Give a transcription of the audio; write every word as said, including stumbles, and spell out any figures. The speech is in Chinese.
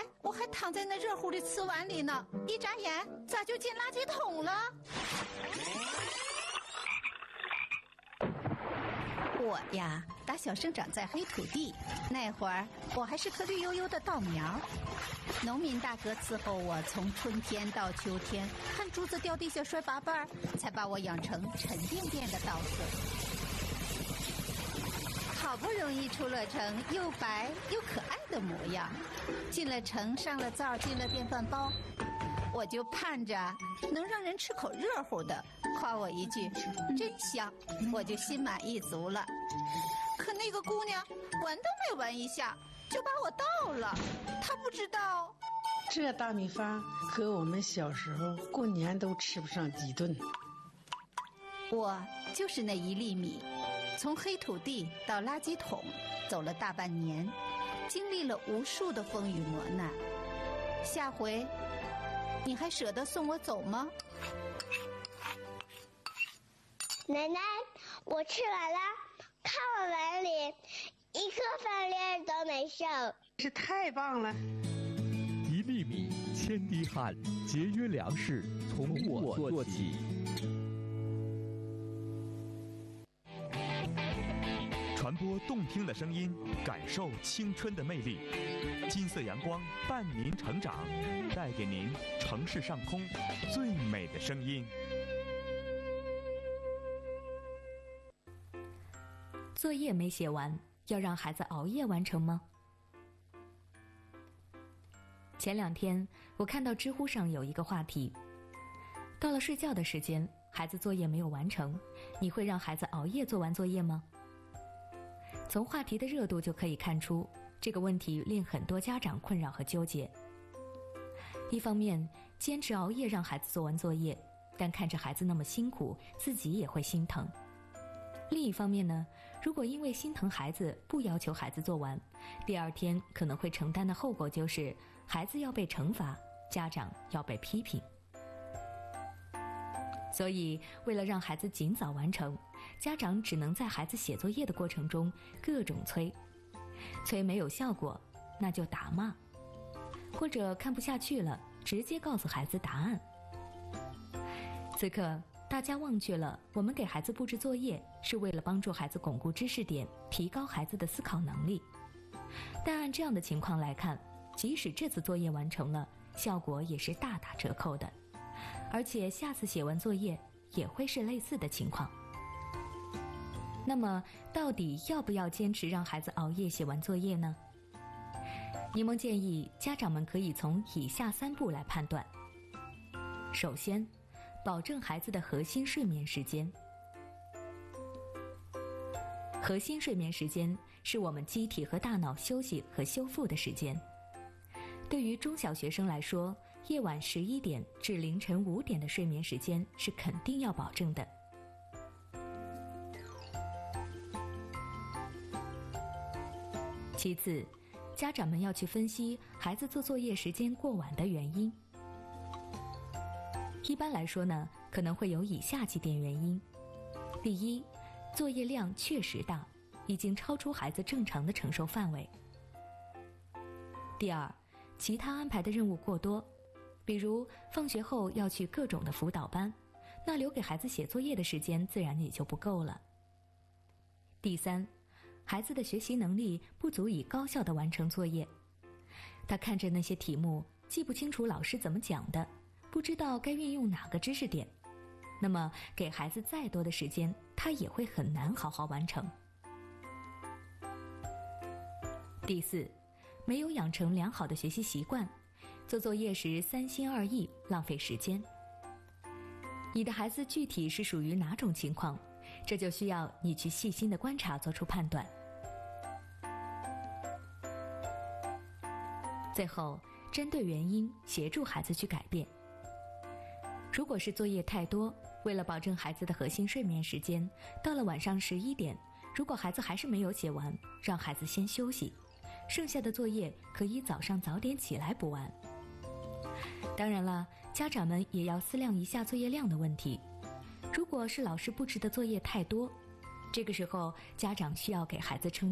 我还躺在那热乎的瓷碗里呢，一眨眼咋就进垃圾桶了？我呀，打小生长在黑土地，那会儿我还是颗绿油油的稻苗。农民大哥伺候我从春天到秋天，看竹子掉地下摔八瓣，才把我养成沉甸甸的稻穗。好不容易出了城，又白又可爱的模样，进了城，上了灶，进了电饭煲，我就盼着能让人吃口热乎的，夸我一句真香，我就心满意足了。可那个姑娘闻都没闻一下就把我倒了，她不知道这大米饭和我们小时候过年都吃不上几顿。 我就是那一粒米，从黑土地到垃圾桶走了大半年，经历了无数的风雨磨难。下回你还舍得送我走吗？ 奶奶，我吃完了，看我碗里一颗饭粒儿都没剩。 这太棒了！ 一粒米，千滴汗，节约粮食，从我做起。传播动听的声音，感受青春的魅力。金色阳光伴您成长，带给您城市上空最美的声音。 作业没写完，要让孩子熬夜完成吗？前两天我看到知乎上有一个话题，到了睡觉的时间，孩子作业没有完成，你会让孩子熬夜做完作业吗？从话题的热度就可以看出，这个问题令很多家长困扰和纠结。一方面，坚持熬夜让孩子做完作业，但看着孩子那么辛苦，自己也会心疼。另一方面呢，如果因为心疼孩子不要求孩子做完，第二天可能会承担的后果就是孩子要被惩罚，家长要被批评。所以为了让孩子尽早完成，家长只能在孩子写作业的过程中各种催，催没有效果，那就打骂，或者看不下去了，直接告诉孩子答案。此刻大家忘却了，我们给孩子布置作业是为了帮助孩子巩固知识点，提高孩子的思考能力。但按这样的情况来看，即使这次作业完成了，效果也是大打折扣的，而且下次写完作业也会是类似的情况。那么到底要不要坚持让孩子熬夜写完作业呢？柠檬建议家长们可以从以下三步来判断。首先，保证孩子的核心睡眠时间。核心睡眠时间是我们机体和大脑休息和修复的时间。对于中小学生来说，夜晚十一点至凌晨五点的睡眠时间是肯定要保证的。其次，家长们要去分析孩子做作业时间过晚的原因。一般来说呢，可能会有以下几点原因。第一，作业量确实大，已经超出孩子正常的承受范围。第二，其他安排的任务过多，比如放学后要去各种的辅导班，那留给孩子写作业的时间自然也就不够了。第三，孩子的学习能力不足以高效地完成作业，他看着那些题目，记不清楚老师怎么讲的，不知道该运用哪个知识点，那么给孩子再多的时间，他也会很难好好完成。第四，没有养成良好的学习习惯，做作业时三心二意，浪费时间。你的孩子具体是属于哪种情况，这就需要你去细心的观察，做出判断。最后，针对原因，协助孩子去改变。如果是作业太多，为了保证孩子的核心睡眠时间，到了晚上十一点，如果孩子还是没有写完，让孩子先休息，剩下的作业可以早上早点起来补完。当然了，家长们也要思量一下作业量的问题。如果是老师布置的作业太多，这个时候家长需要给孩子撑